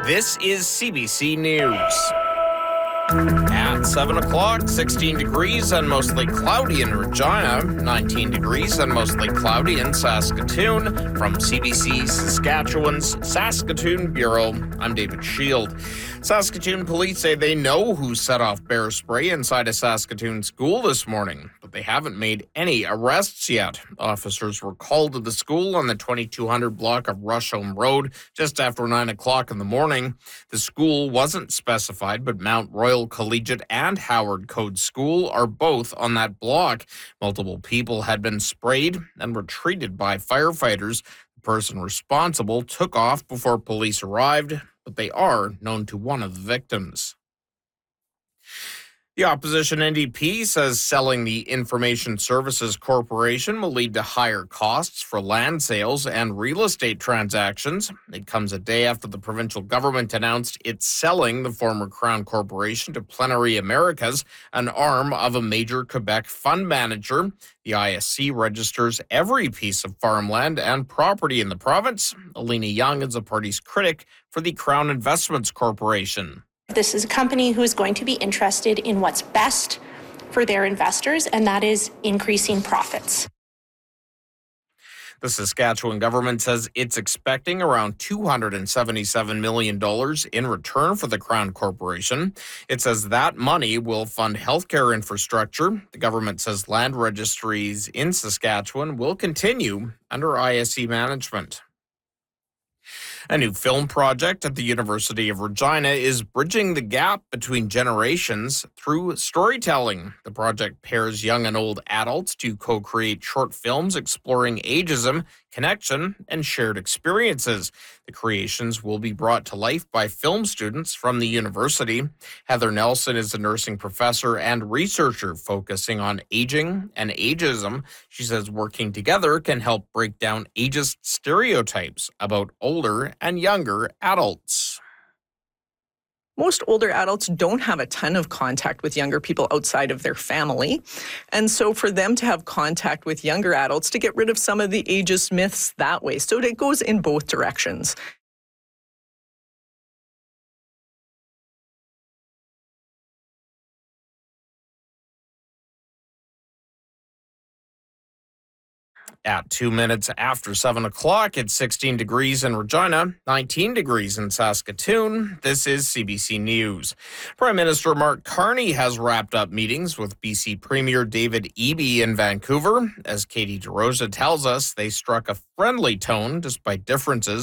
This is CBC News. At 7 o'clock, 16 degrees and mostly cloudy in Regina, 19 degrees and mostly cloudy in Saskatoon. From CBC Saskatchewan's Saskatoon Bureau, I'm David Shield. Saskatoon police say they know who set off bear spray inside a Saskatoon school this morning, but they haven't made any arrests yet. Officers were called to the school on the 2200 block of Rusholme Road just after 9 o'clock in the morning. The school wasn't specified, but Mount Royal Collegiate and Howard Code School are both on that block. Multiple people had been sprayed and were treated by firefighters. The person responsible took off before police arrived, but they are known to one of the victims. The opposition NDP says selling the Information Services Corporation will lead to higher costs for land sales and real estate transactions. It comes a day after the provincial government announced it's selling the former Crown Corporation to Plenary Americas, an arm of a major Quebec fund manager. The ISC registers every piece of farmland and property in the province. Alina Young is the party's critic for the Crown Investments Corporation. This is a company who is going to be interested in what's best for their investors, and that is increasing profits. The Saskatchewan government says it's expecting around $277 million in return for the Crown Corporation. It says that money will fund healthcare infrastructure. The government says land registries in Saskatchewan will continue under ISC management. A new film project at the University of Regina is bridging the gap between generations through storytelling. The project pairs young and old adults to co-create short films exploring ageism, connection, and shared experiences. The creations will be brought to life by film students from the university. Heather Nelson is a nursing professor and researcher focusing on aging and ageism. She says working together can help break down ageist stereotypes about older and younger adults. Most older adults don't have a ton of contact with younger people outside of their family. And so for them to have contact with younger adults to get rid of some of the ageist myths that way. So it goes in both directions. At 2 minutes after 7 o'clock, it's 16 degrees in Regina, 19 degrees in Saskatoon. This is CBC News. Prime Minister Mark Carney has wrapped up meetings with BC Premier David Eby in Vancouver. As Katie DeRosa tells us, they struck a friendly tone despite differences